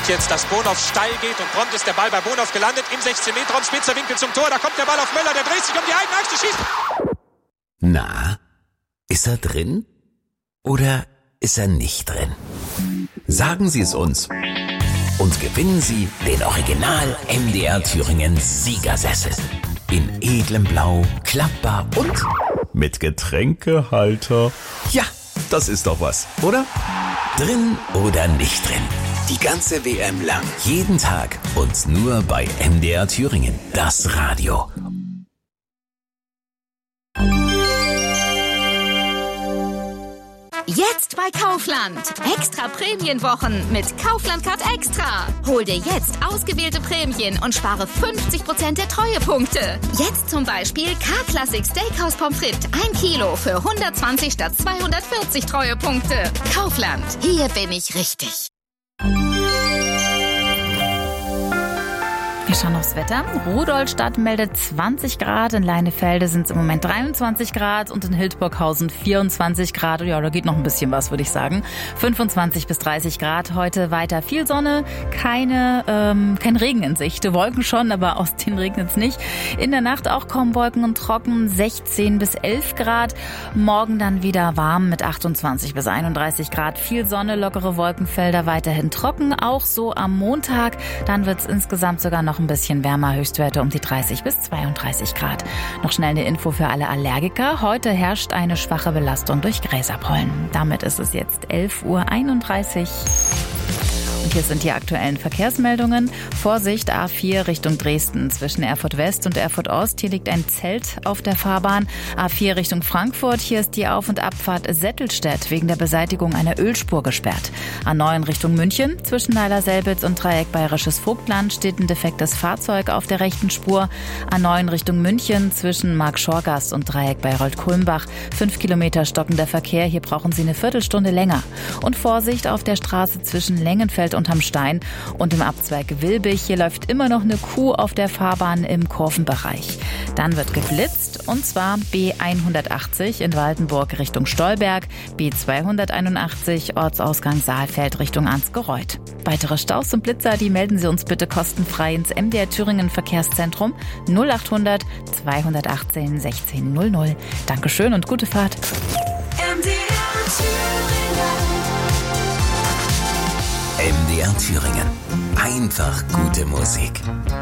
jetzt, dass Bonhoff steil geht und prompt ist der Ball bei Bonhoff gelandet im 16-Meter-Raum, spitzer Winkel zum Tor, da kommt der Ball auf Möller, der dreht sich um die eigene Achse, schießt. Na, ist er drin oder ist er nicht drin? Sagen Sie es uns und gewinnen Sie den Original MDR Thüringen Siegersessel. In edlem Blau, klappbar und mit Getränkehalter. Ja, das ist doch was, oder? Drin oder nicht drin? Die ganze WM lang, jeden Tag und nur bei MDR Thüringen, das Radio. Jetzt bei Kaufland. Extra Prämienwochen mit Kaufland Card Extra. Hol dir jetzt ausgewählte Prämien und spare 50% der Treuepunkte. Jetzt zum Beispiel K-Classic Steakhouse Pommes frites 1 Kilo für 120 statt 240 Treuepunkte. Kaufland. Hier bin ich richtig. Wir schauen aufs Wetter. Rudolstadt meldet 20 Grad, in Leinefelde sind es im Moment 23 Grad und in Hildburghausen 24 Grad. Ja, da geht noch ein bisschen was, würde ich sagen. 25 bis 30 Grad. Heute weiter viel Sonne, kein Regen in Sicht. Wolken schon, aber aus denen regnet es nicht. In der Nacht auch kaum Wolken und trocken, 16 bis 11 Grad. Morgen dann wieder warm mit 28 bis 31 Grad. Viel Sonne, lockere Wolkenfelder, weiterhin trocken. Auch so am Montag. Dann wird es insgesamt sogar noch ein bisschen wärmer, Höchstwerte um die 30 bis 32 Grad. Noch schnell eine Info für alle Allergiker. Heute herrscht eine schwache Belastung durch Gräserpollen. Damit ist es jetzt 11:31 Uhr. Und hier sind die aktuellen Verkehrsmeldungen. Vorsicht, A4 Richtung Dresden zwischen Erfurt West und Erfurt Ost. Hier liegt ein Zelt auf der Fahrbahn. A4 Richtung Frankfurt. Hier ist die Auf- und Abfahrt Settelstedt wegen der Beseitigung einer Ölspur gesperrt. A9 Richtung München. Zwischen Neiler-Selbitz und Dreieck Bayerisches Vogtland steht ein defektes Fahrzeug auf der rechten Spur. A9 Richtung München zwischen Mark-Schorgast und Dreieck Bayreuth-Kulmbach. 5 Kilometer stockender Verkehr. Hier brauchen Sie eine Viertelstunde länger. Und Vorsicht auf der Straße zwischen Längenfeld unterm Stein und im Abzweig Wilbig. Hier läuft immer noch eine Kuh auf der Fahrbahn im Kurvenbereich. Dann wird geblitzt und zwar B180 in Waldenburg Richtung Stolberg, B281 Ortsausgang Saalfeld Richtung Ansgereuth. Weitere Staus und Blitzer, die melden Sie uns bitte kostenfrei ins MDR Thüringen Verkehrszentrum 0800 218 1600. Dankeschön und gute Fahrt. MDR Thüringen. Einfach gute Musik.